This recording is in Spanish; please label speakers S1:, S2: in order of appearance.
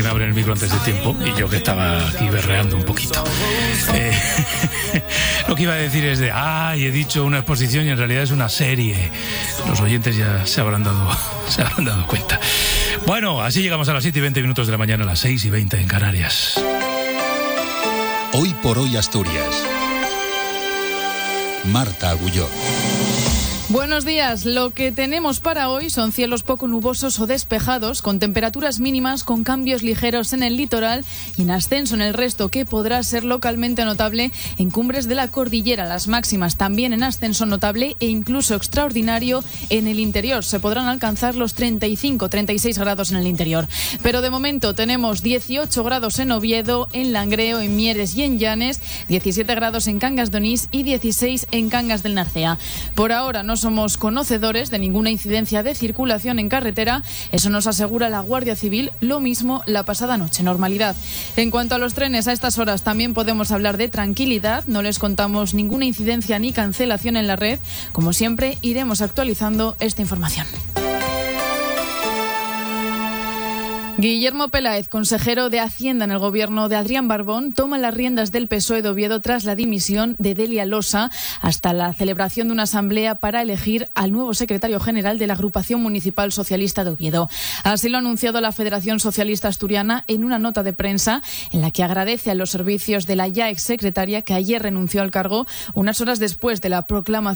S1: que me abren el micro antes de tiempo y yo que estaba aquí berreando un poquito. Lo que iba a decir es he dicho una exposición y en realidad es una serie. Los oyentes ya se habrán dado cuenta. Bueno, así llegamos a las 7:20 de la mañana, a las 6:20 en Canarias.
S2: Hoy por hoy Asturias. Marta Agulló.
S3: Buenos días. Lo que tenemos para hoy son cielos poco nubosos o despejados, con temperaturas mínimas con cambios ligeros en el litoral y en ascenso en el resto, que podrá ser localmente notable en cumbres de la cordillera. Las máximas también en ascenso notable e incluso extraordinario en el interior. Se podrán alcanzar los 35-36 grados en el interior. Pero de momento tenemos 18 grados en Oviedo, en Langreo, en Mieres y en Llanes, 17 grados en Cangas de Onís y 16 en Cangas del Narcea. Por ahora no somos conocedores de ninguna incidencia de circulación en carretera. Eso nos asegura la Guardia Civil. Lo mismo la pasada noche, normalidad. En cuanto a los trenes, a estas horas también podemos hablar de tranquilidad. No les contamos ninguna incidencia ni cancelación en la red. Como siempre, iremos actualizando esta información. Guillermo Peláez, consejero de Hacienda en el gobierno de Adrián Barbón, toma las riendas del PSOE de Oviedo tras la dimisión de Delia Losa, hasta la celebración de una asamblea para elegir al nuevo secretario general de la Agrupación Municipal Socialista de Oviedo. Así lo ha anunciado la Federación Socialista Asturiana en una nota de prensa en la que agradece a los servicios de la ya exsecretaria, que ayer renunció al cargo unas horas después de la proclamación